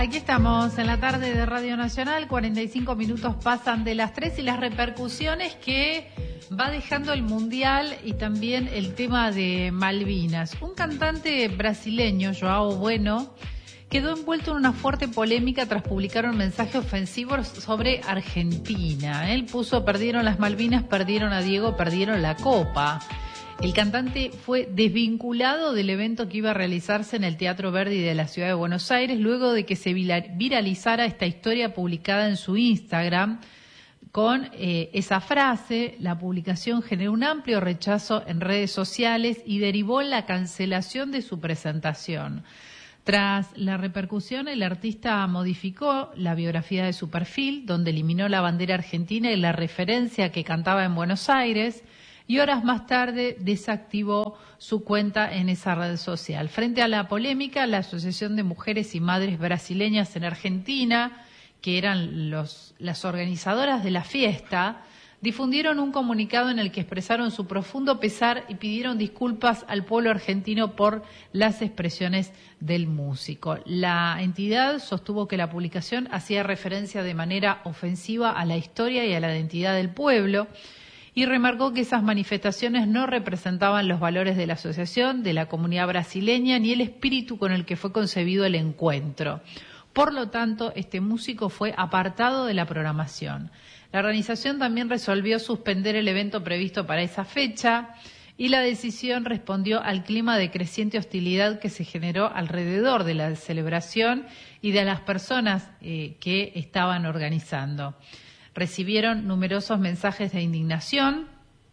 Aquí estamos en la tarde de Radio Nacional, 45 minutos pasan de las 3 y las repercusiones que va dejando el Mundial y también el tema de Malvinas. Un cantante brasileño, João Bueno, quedó envuelto en una fuerte polémica tras publicar un mensaje ofensivo sobre Argentina. Él puso: perdieron las Malvinas, perdieron a Diego, perdieron la Copa. El cantante fue desvinculado del evento que iba a realizarse en el Teatro Verdi de la Ciudad de Buenos Aires luego de que se viralizara esta historia publicada en su Instagram con esa frase. La publicación generó un amplio rechazo en redes sociales y derivó en la cancelación de su presentación. Tras la repercusión, el artista modificó la biografía de su perfil, donde eliminó la bandera argentina y la referencia que cantaba en Buenos Aires, y horas más tarde desactivó su cuenta en esa red social. Frente a la polémica, la Asociación de Mujeres y Madres Brasileñas en Argentina, que eran las organizadoras de la fiesta, difundieron un comunicado en el que expresaron su profundo pesar y pidieron disculpas al pueblo argentino por las expresiones del músico. La entidad sostuvo que la publicación hacía referencia de manera ofensiva a la historia y a la identidad del pueblo, y remarcó que esas manifestaciones no representaban los valores de la asociación, de la comunidad brasileña, ni el espíritu con el que fue concebido el encuentro. Por lo tanto, este músico fue apartado de la programación. La organización también resolvió suspender el evento previsto para esa fecha, y la decisión respondió al clima de creciente hostilidad que se generó alrededor de la celebración y de las personas que estaban organizando. Recibieron numerosos mensajes de indignación,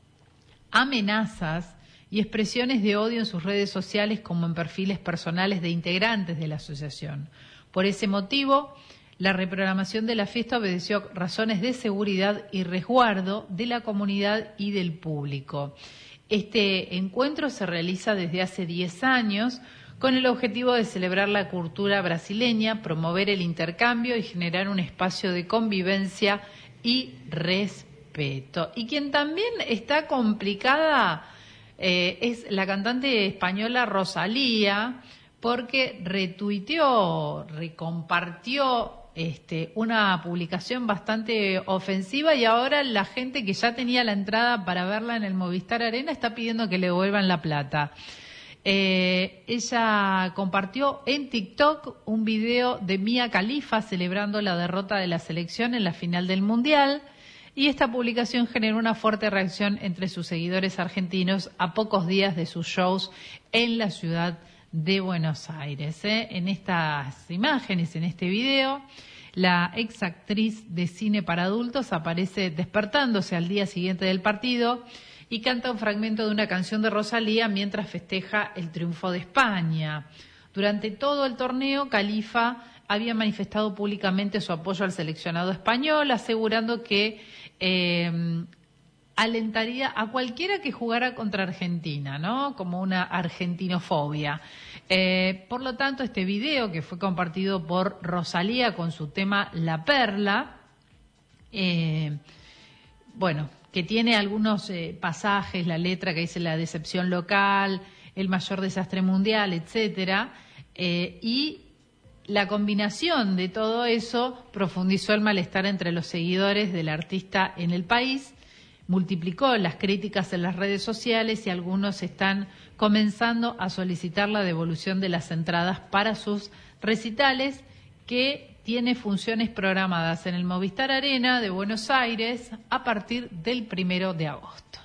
amenazas y expresiones de odio en sus redes sociales como en perfiles personales de integrantes de la asociación. Por ese motivo, la reprogramación de la fiesta obedeció a razones de seguridad y resguardo de la comunidad y del público. Este encuentro se realiza desde hace 10 años con el objetivo de celebrar la cultura brasileña, promover el intercambio y generar un espacio de convivencia y respeto. Y quien también está complicada es la cantante española Rosalía, porque recompartió una publicación bastante ofensiva, y ahora la gente que ya tenía la entrada para verla en el Movistar Arena está pidiendo que le devuelvan la plata. Ella compartió en TikTok un video de Mia Khalifa celebrando la derrota de la selección en la final del Mundial, y esta publicación generó una fuerte reacción entre sus seguidores argentinos a pocos días de sus shows en la ciudad de Buenos Aires. En estas imágenes, en este video, la ex actriz de cine para adultos aparece despertándose al día siguiente del partido y canta un fragmento de una canción de Rosalía mientras festeja el triunfo de España. Durante todo el torneo, Khalifa había manifestado públicamente su apoyo al seleccionado español, asegurando que alentaría a cualquiera que jugara contra Argentina, ¿no? Como una argentinofobia. Por lo tanto, este video, que fue compartido por Rosalía con su tema La Perla, que tiene algunos pasajes, la letra que dice la decepción local, el mayor desastre mundial, etcétera, y la combinación de todo eso profundizó el malestar entre los seguidores del artista en el país, multiplicó las críticas en las redes sociales, y algunos están comenzando a solicitar la devolución de las entradas para sus recitales, que tiene funciones programadas en el Movistar Arena de Buenos Aires a partir del 1 de agosto.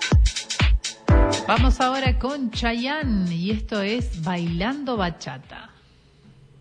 Vamos ahora con Chayanne, y esto es Bailando Bachata.